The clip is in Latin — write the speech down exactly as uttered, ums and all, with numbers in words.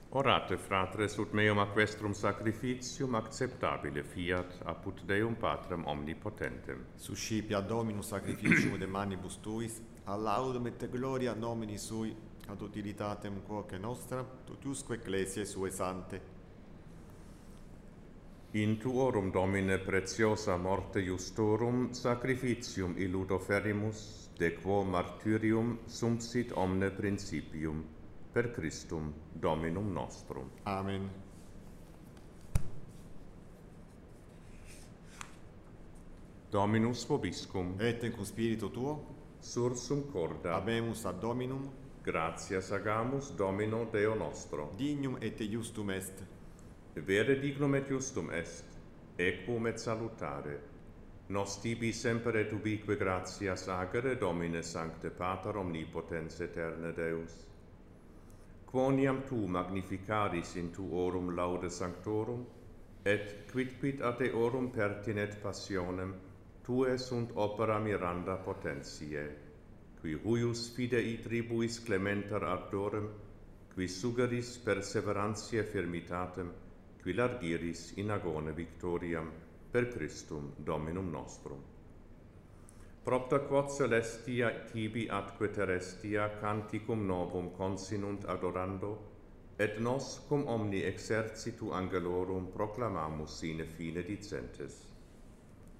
Orate, fratres, ut meum aquestrum sacrificium acceptabile fiat apud Deum Patrem omnipotentem. Suscipia Dominus sacrificium de manibus tuis, a laudum et gloria nomini sui, ad utilitatem quoque nostra, totiusque ecclesiae sue sante. In tuorum, Domine, preciosa morte justorum, sacrificium illud offerimus, de quo martyrium sumpsit omne principium, per Christum Dominum nostrum. Amen. Dominus vobiscum, Et in cum spiritu tuo, sursum corda, habemus ad Dominum, gratias agamus Domino Deo nostro. dignum et justum est. Vere dignum et justum est, equum et salutare. Nos tibi semper et ubique gratias agere, Domine Sancte Pater omnipotens aeterne Deus. Quoniam tu magnificaris in tuorum laude sanctorum, et quidquid ad eorum pertinet passionem, tue sunt opera miranda potentiae, qui huius fidei tribuis clementer ardorem, qui sugeris perseverantiae firmitatem, qui largiris in agone victoriam, per Christum Dominum nostrum. Propter quod celestia tibi atque terrestia canticum novum consinunt adorando, et nos cum omni exercitu angelorum proclamamus sine fine dicentes.